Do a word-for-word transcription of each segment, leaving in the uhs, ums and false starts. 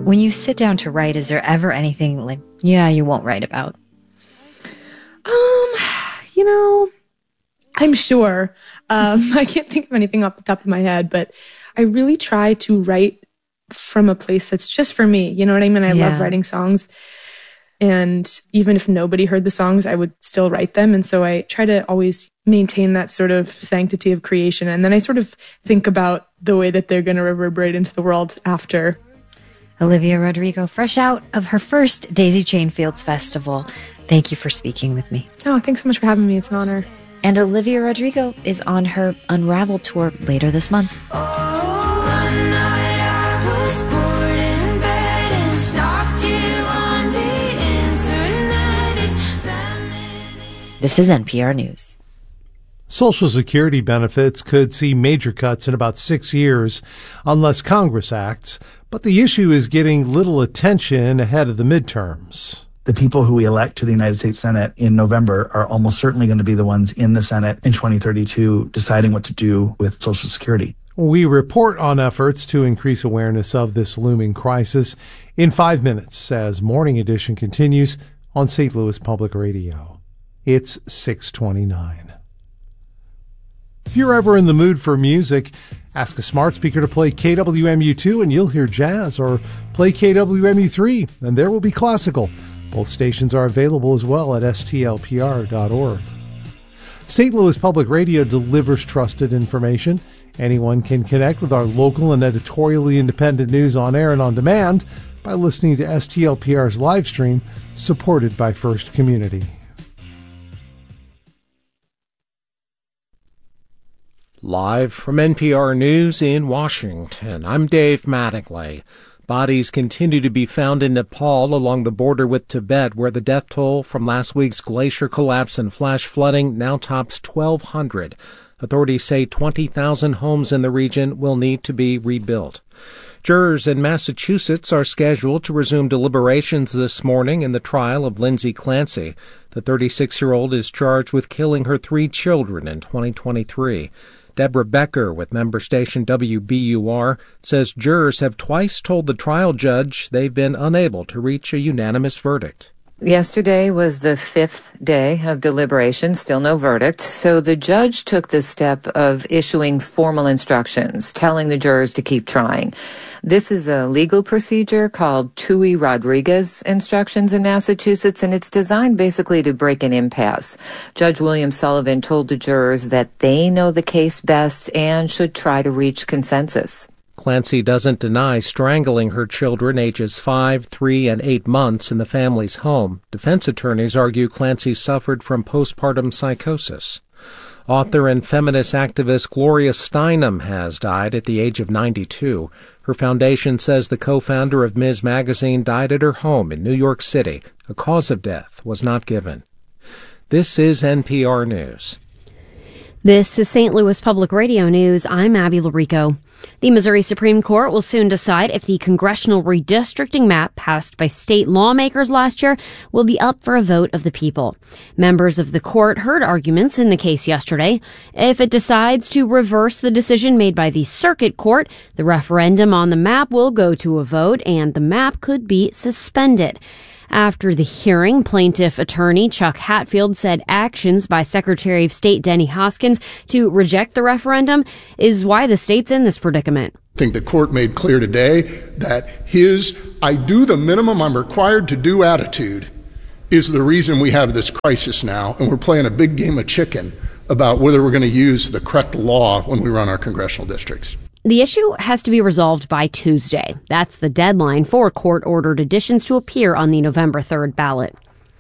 When you sit down to write, is there ever anything like, yeah, you won't write about? Um, you know, I'm sure. Um, I can't think of anything off the top of my head, but I really try to write from a place that's just for me. You know what I mean? I Yeah. love writing songs. And even if nobody heard the songs, I would still write them. And so I try to always maintain that sort of sanctity of creation. And then I sort of think about the way that they're going to reverberate into the world after. Olivia Rodrigo, fresh out of her first Daisy Chain Fields Festival. Thank you for speaking with me. Oh, thanks so much for having me. It's an honor. And Olivia Rodrigo is on her Unravel tour later this month. This is N P R News. Social Security benefits could see major cuts in about six years unless Congress acts, but the issue is getting little attention ahead of the midterms. The people who we elect to the United States Senate in November are almost certainly going to be the ones in the Senate in twenty thirty-two deciding what to do with Social Security. We report on efforts to increase awareness of this looming crisis in five minutes as Morning Edition continues on Saint Louis Public Radio. It's six twenty-nine. If you're ever in the mood for music, ask a smart speaker to play K W M U two and you'll hear jazz, or play K W M U three and there will be classical. Both stations are available as well at S T L P R dot org. Saint Louis Public Radio delivers trusted information. Anyone can connect with our local and editorially independent news on air and on demand by listening to S T L P R's live stream, supported by First Community. Live from N P R News in Washington, I'm Dave Mattingly. Bodies continue to be found in Nepal along the border with Tibet, where the death toll from last week's glacier collapse and flash flooding now tops twelve hundred. Authorities say twenty thousand homes in the region will need to be rebuilt. Jurors in Massachusetts are scheduled to resume deliberations this morning in the trial of Lindsay Clancy. The thirty-six-year-old is charged with killing her three children in twenty twenty-three. Deborah Becker with member station W B U R says jurors have twice told the trial judge they've been unable to reach a unanimous verdict. Yesterday was the fifth day of deliberation, still no verdict. So the judge took the step of issuing formal instructions, telling the jurors to keep trying. This is a legal procedure called Tui-Rodriguez instructions in Massachusetts, and it's designed basically to break an impasse. Judge William Sullivan told the jurors that they know the case best and should try to reach consensus. Clancy doesn't deny strangling her children ages five, three, and eight months in the family's home. Defense attorneys argue Clancy suffered from postpartum psychosis. Author and feminist activist Gloria Steinem has died at the age of ninety-two. Her foundation says the co-founder of Ms. Magazine died at her home in New York City. A cause of death was not given. This is N P R News. This is Saint Louis Public Radio News. I'm Abby Larico. The Missouri Supreme Court will soon decide if the congressional redistricting map passed by state lawmakers last year will be up for a vote of the people. Members of the court heard arguments in the case yesterday. If it decides to reverse the decision made by the circuit court, the referendum on the map will go to a vote and the map could be suspended. After the hearing, plaintiff attorney Chuck Hatfield said actions by Secretary of State Denny Hoskins to reject the referendum is why the state's in this predicament. I think the court made clear today that his I do the minimum I'm required to do attitude is the reason we have this crisis now, and we're playing a big game of chicken about whether we're going to use the correct law when we run our congressional districts. The issue has to be resolved by Tuesday. That's the deadline for court-ordered additions to appear on the November third ballot.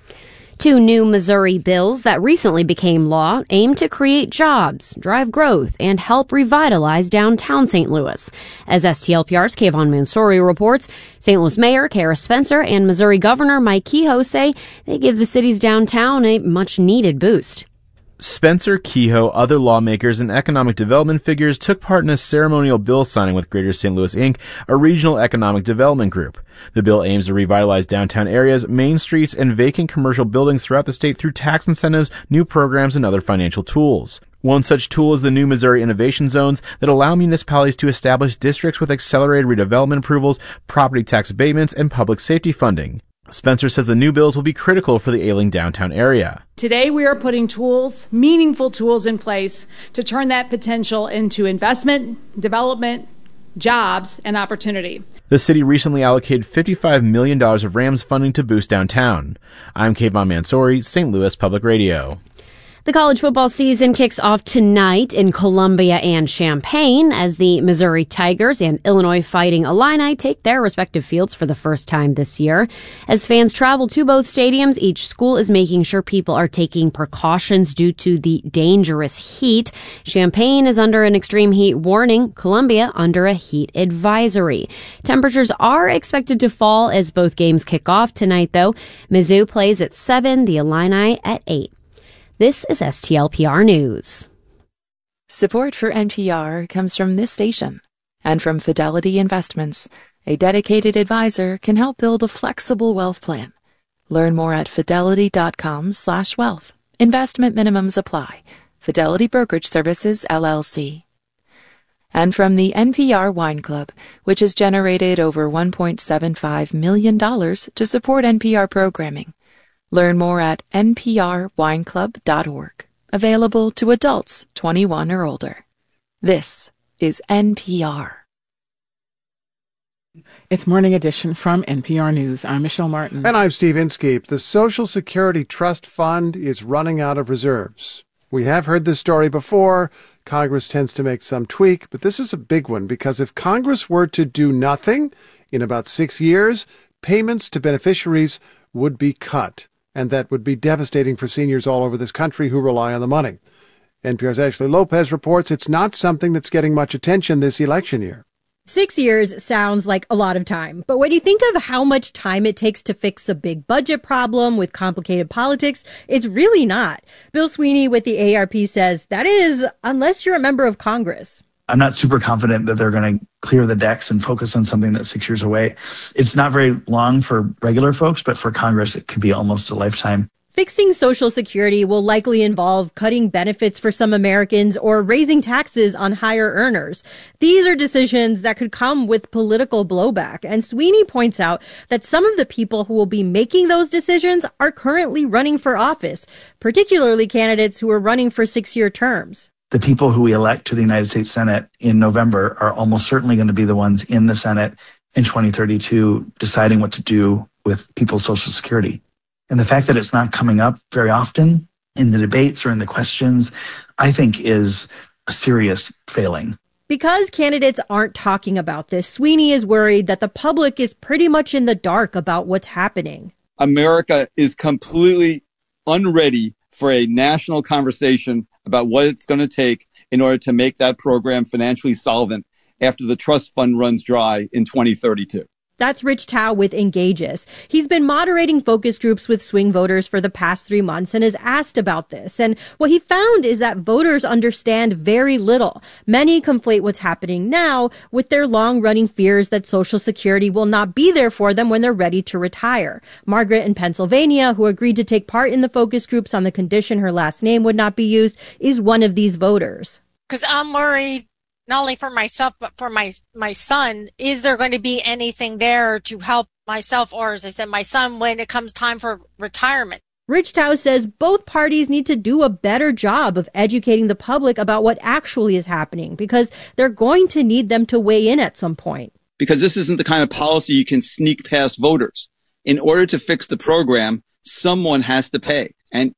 Two new Missouri bills that recently became law aim to create jobs, drive growth, and help revitalize downtown Saint Louis. As S T L P R's Kayvon Mansouri reports, Saint Louis Mayor Kara Spencer and Missouri Governor Mike Kehoe say they give the city's downtown a much-needed boost. Spencer, Kehoe, other lawmakers, and economic development figures took part in a ceremonial bill signing with Greater Saint Louis Incorporated, a regional economic development group. The bill aims to revitalize downtown areas, main streets, and vacant commercial buildings throughout the state through tax incentives, new programs, and other financial tools. One such tool is the new Missouri Innovation Zones that allow municipalities to establish districts with accelerated redevelopment approvals, property tax abatements, and public safety funding. Spencer says the new bills will be critical for the ailing downtown area. Today we are putting tools, meaningful tools in place to turn that potential into investment, development, jobs, and opportunity. The city recently allocated fifty-five million dollars of RAMS funding to boost downtown. I'm Kayvon Mansouri, Saint Louis Public Radio. The college football season kicks off tonight in Columbia and Champaign as the Missouri Tigers and Illinois Fighting Illini take their respective fields for the first time this year. As fans travel to both stadiums, each school is making sure people are taking precautions due to the dangerous heat. Champaign is under an extreme heat warning, Columbia under a heat advisory. Temperatures are expected to fall as both games kick off tonight, though. Mizzou plays at seven, the Illini at eight. This is S T L P R News. Support for N P R comes from this station and from Fidelity Investments. A dedicated advisor can help build a flexible wealth plan. Learn more at fidelity.com slash wealth. Investment minimums apply. Fidelity Brokerage Services, L L C. And from the N P R Wine Club, which has generated over one point seven five million dollars to support N P R programming. Learn more at n p r wine club dot org. Available to adults twenty-one or older. This is N P R. It's Morning Edition from N P R News. I'm Michelle Martin. And I'm Steve Inskeep. The Social Security Trust Fund is running out of reserves. We have heard this story before. Congress tends to make some tweak, but this is a big one because if Congress were to do nothing in about six years, payments to beneficiaries would be cut. And that would be devastating for seniors all over this country who rely on the money. N P R's Ashley Lopez reports it's not something that's getting much attention this election year. Six years sounds like a lot of time, but when you think of how much time it takes to fix a big budget problem with complicated politics, it's really not. Bill Sweeney with the A A R P says that is, unless you're a member of Congress. I'm not super confident that they're going to clear the decks and focus on something that's six years away. It's not very long for regular folks, but for Congress, it could be almost a lifetime. Fixing Social Security will likely involve cutting benefits for some Americans or raising taxes on higher earners. These are decisions that could come with political blowback. And Sweeney points out that some of the people who will be making those decisions are currently running for office, particularly candidates who are running for six-year terms. The people who we elect to the United States Senate in November are almost certainly going to be the ones in the Senate in twenty thirty-two deciding what to do with people's Social Security. And the fact that it's not coming up very often in the debates or in the questions, I think is a serious failing. Because candidates aren't talking about this, Sweeney is worried that the public is pretty much in the dark about what's happening. America is completely unready for a national conversation about what it's going to take in order to make that program financially solvent after the trust fund runs dry in twenty thirty-two. That's Rich Tao with Engages. He's been moderating focus groups with swing voters for the past three months and has asked about this. And what he found is that voters understand very little. Many conflate what's happening now with their long-running fears that Social Security will not be there for them when they're ready to retire. Margaret in Pennsylvania, who agreed to take part in the focus groups on the condition her last name would not be used, is one of these voters. Because I'm worried not only for myself, but for my my son. Is there going to be anything there to help myself, or as I said, my son, when it comes time for retirement? Rich Tao says both parties need to do a better job of educating the public about what actually is happening, because they're going to need them to weigh in at some point. Because this isn't the kind of policy you can sneak past voters. In order to fix the program, someone has to pay. And